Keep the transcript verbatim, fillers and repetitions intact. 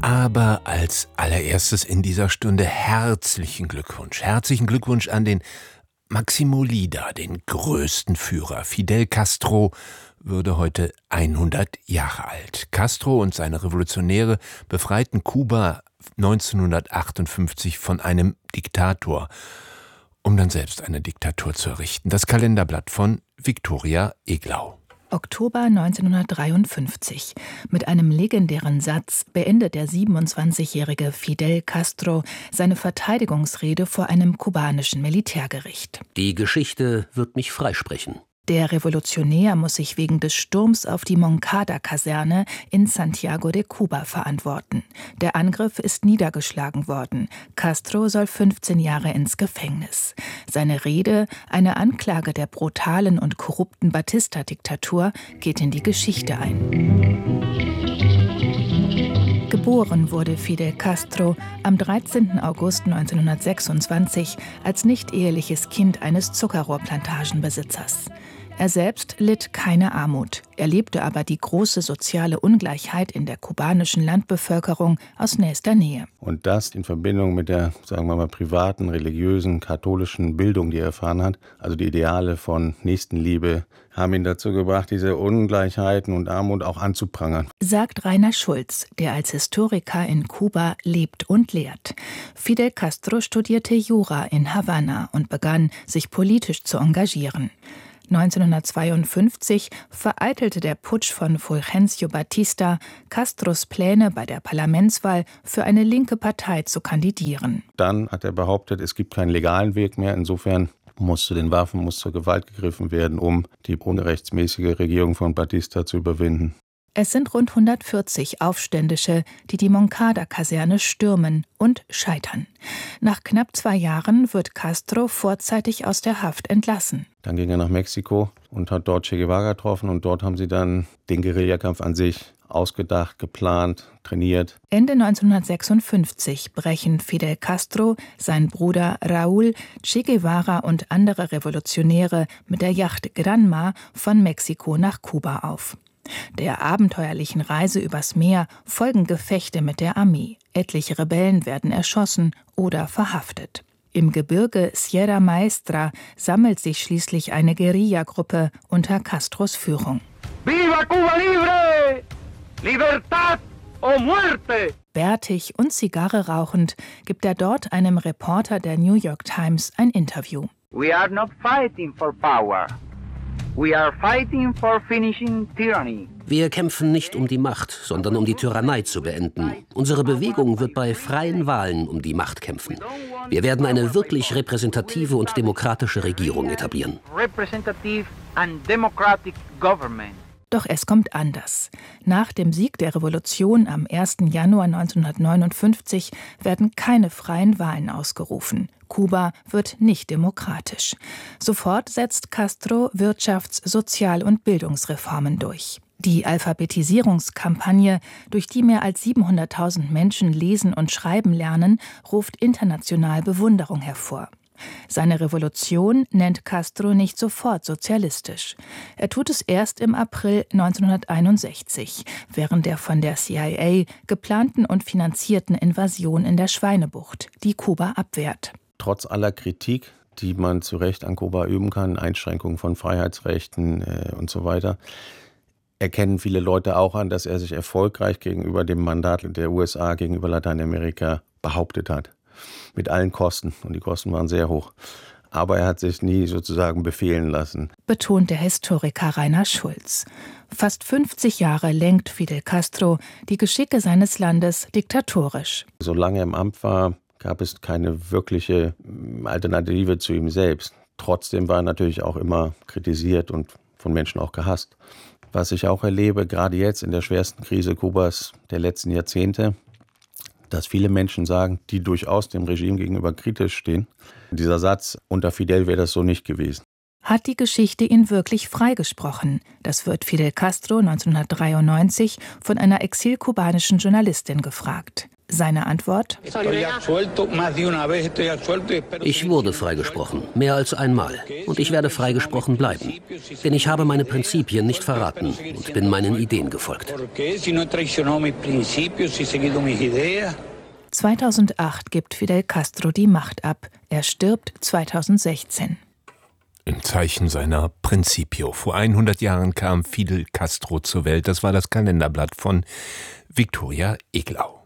Aber als allererstes in dieser Stunde herzlichen Glückwunsch. Herzlichen Glückwunsch an den Máximo Lida, den größten Führer. Fidel Castro würde heute hundert Jahre alt. Castro und seine Revolutionäre befreiten Kuba neunzehnhundertachtundfünfzig von einem Diktator, um dann selbst eine Diktatur zu errichten. Das Kalenderblatt von Viktoria Eglau. Oktober neunzehnhundertdreiundfünfzig. Mit einem legendären Satz beendet der siebenundzwanzigjährige Fidel Castro seine Verteidigungsrede vor einem kubanischen Militärgericht. Die Geschichte wird mich freisprechen. Der Revolutionär muss sich wegen des Sturms auf die Moncada-Kaserne in Santiago de Cuba verantworten. Der Angriff ist niedergeschlagen worden. Castro soll fünfzehn Jahre ins Gefängnis. Seine Rede, eine Anklage der brutalen und korrupten Batista-Diktatur, geht in die Geschichte ein. Geboren wurde Fidel Castro am dreizehnten August neunzehnhundertsechsundzwanzig als nicht-eheliches Kind eines Zuckerrohrplantagenbesitzers. Er selbst litt keine Armut, erlebte aber die große soziale Ungleichheit in der kubanischen Landbevölkerung aus nächster Nähe. Und das in Verbindung mit der, sagen wir mal, privaten, religiösen, katholischen Bildung, die er erfahren hat, also die Ideale von Nächstenliebe, haben ihn dazu gebracht, diese Ungleichheiten und Armut auch anzuprangern. Sagt Rainer Schulz, der als Historiker in Kuba lebt und lehrt. Fidel Castro studierte Jura in Havanna und begann, sich politisch zu engagieren. neunzehnhundertzweiundfünfzig vereitelte der Putsch von Fulgencio Batista Castros Pläne, bei der Parlamentswahl für eine linke Partei zu kandidieren. Dann hat er behauptet, es gibt keinen legalen Weg mehr. Insofern muss zu den Waffen, muss zur Gewalt gegriffen werden, um die unrechtsmäßige Regierung von Batista zu überwinden. Es sind rund hundertvierzig Aufständische, die die Moncada-Kaserne stürmen und scheitern. Nach knapp zwei Jahren wird Castro vorzeitig aus der Haft entlassen. Dann ging er nach Mexiko und hat dort Che Guevara getroffen und dort haben sie dann den Guerillakampf an sich ausgedacht, geplant, trainiert. Ende neunzehnhundertsechsundfünfzig brechen Fidel Castro, sein Bruder Raúl, Che Guevara und andere Revolutionäre mit der Yacht Granma von Mexiko nach Kuba auf. Der abenteuerlichen Reise übers Meer folgen Gefechte mit der Armee. Etliche Rebellen werden erschossen oder verhaftet. Im Gebirge Sierra Maestra sammelt sich schließlich eine Guerillagruppe unter Castros Führung. Viva Cuba libre! Libertad o muerte! Bärtig und Zigarre rauchend gibt er dort einem Reporter der New York Times ein Interview. We are not fighting for power. We are fighting for finishing tyranny. Wir kämpfen nicht um die Macht, sondern um die Tyrannei zu beenden. Unsere Bewegung wird bei freien Wahlen um die Macht kämpfen. Wir werden eine wirklich repräsentative und demokratische Regierung etablieren. Representative and democratic government. Doch es kommt anders. Nach dem Sieg der Revolution am ersten Januar neunzehnhundertneunundfünfzig werden keine freien Wahlen ausgerufen. Kuba wird nicht demokratisch. Sofort setzt Castro Wirtschafts-, Sozial- und Bildungsreformen durch. Die Alphabetisierungskampagne, durch die mehr als siebenhunderttausend Menschen lesen und schreiben lernen, ruft international Bewunderung hervor. Seine Revolution nennt Castro nicht sofort sozialistisch. Er tut es erst im April neunzehnhunderteinundsechzig, während der von der C I A geplanten und finanzierten Invasion in der Schweinebucht, die Kuba abwehrt. Trotz aller Kritik, die man zu Recht an Kuba üben kann, Einschränkungen von Freiheitsrechten äh, und so weiter, erkennen viele Leute auch an, dass er sich erfolgreich gegenüber dem Mandat der U S A, gegenüber Lateinamerika behauptet hat. Mit allen Kosten. Und die Kosten waren sehr hoch. Aber er hat sich nie sozusagen befehlen lassen. Betont der Historiker Rainer Schulz. Fast fünfzig Jahre lenkt Fidel Castro die Geschicke seines Landes diktatorisch. Solange er im Amt war, gab es keine wirkliche Alternative zu ihm selbst. Trotzdem war er natürlich auch immer kritisiert und von Menschen auch gehasst. Was ich auch erlebe, gerade jetzt in der schwersten Krise Kubas der letzten Jahrzehnte, dass viele Menschen sagen, die durchaus dem Regime gegenüber kritisch stehen. Dieser Satz, unter Fidel wäre das so nicht gewesen. Hat die Geschichte ihn wirklich freigesprochen? Das wird Fidel Castro neunzehnhundertdreiundneunzig von einer exilkubanischen Journalistin gefragt. Seine Antwort: Ich wurde freigesprochen, mehr als einmal. Und ich werde freigesprochen bleiben. Denn ich habe meine Prinzipien nicht verraten und bin meinen Ideen gefolgt. zweitausendacht gibt Fidel Castro die Macht ab. Er stirbt zweitausendsechzehn. Im Zeichen seiner Principio. Vor hundert Jahren kam Fidel Castro zur Welt. Das war das Kalenderblatt von Viktoria Eglau.